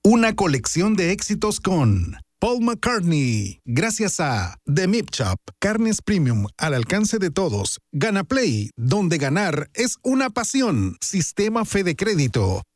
Una colección de éxitos con Paul McCartney. Gracias a The Meat Shop, carnes premium al alcance de todos. Gana Play, donde ganar es una pasión. Sistema Fede Crédito.